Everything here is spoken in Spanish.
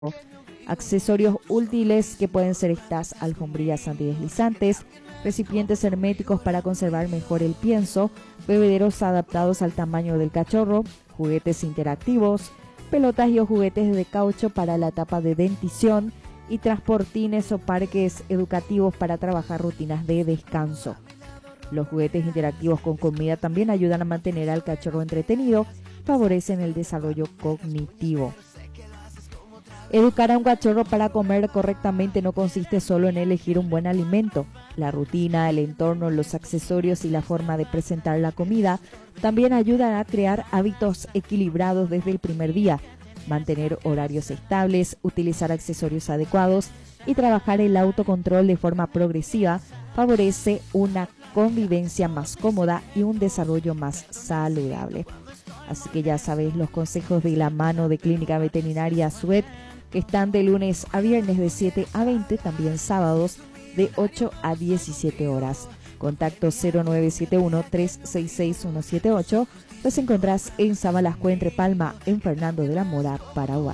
Accesorios útiles que pueden ser estas: alfombrillas antideslizantes, recipientes herméticos para conservar mejor el pienso, bebederos adaptados al tamaño del cachorro, juguetes interactivos, pelotas y o juguetes de caucho para la etapa de dentición y transportines o parques educativos para trabajar rutinas de descanso. Los juguetes interactivos con comida también ayudan a mantener al cachorro entretenido, favorecen el desarrollo cognitivo. Educar a un cachorro para comer correctamente no consiste solo en elegir un buen alimento. La rutina, el entorno, los accesorios y la forma de presentar la comida también ayudan a crear hábitos equilibrados desde el primer día. Mantener horarios estables, utilizar accesorios adecuados y trabajar el autocontrol de forma progresiva favorece una convivencia más cómoda y un desarrollo más saludable. Así que ya sabéis los consejos de la mano de Clínica Veterinaria Suet, que están de lunes a viernes de 7 a 20, también sábados de 8 a 17 horas. Contacto 0971-366-178. Los encontrás en Sabalascue, Entre Palma, en Fernando de la Mora, Paraguay.